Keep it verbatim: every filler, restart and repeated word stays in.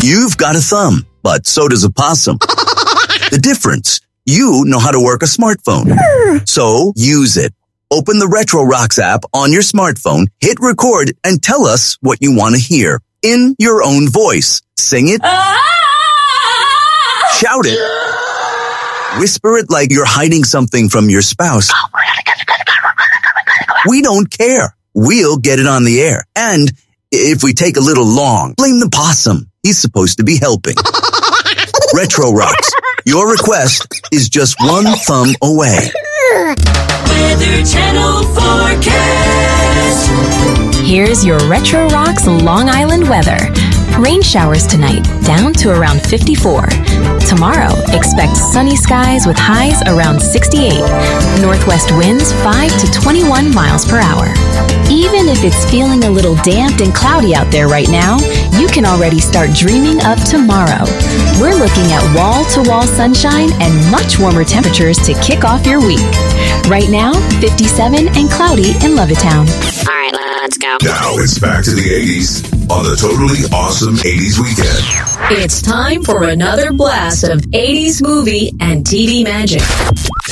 You've got a thumb, but so does a possum. The difference, you know how to work a smartphone. So use it. Open the Retro Rocks app on your smartphone, hit record, and tell us what you want to hear in your own voice. Sing it. Shout it. Whisper it like you're hiding something from your spouse. We don't care. We'll get it on the air. And if we take a little long, blame the possum. He's supposed to be helping. Retro Rocks. Your request is just one thumb away. Weather Channel forecast. Here's your Retro Rocks Long Island weather. Rain showers tonight, down to around fifty-four. Tomorrow, expect sunny skies with highs around sixty-eight. Northwest winds five to twenty-one miles per hour. Even if it's feeling a little damp and cloudy out there right now, you can already start dreaming of tomorrow. We're looking at wall-to-wall sunshine and much warmer temperatures to kick off your week. Right now, fifty-seven and cloudy in Levittown. All right, let's go. Now it's back to the eighties on the Totally Awesome eighties Weekend. It's time for another blast of eighties movie and T V magic.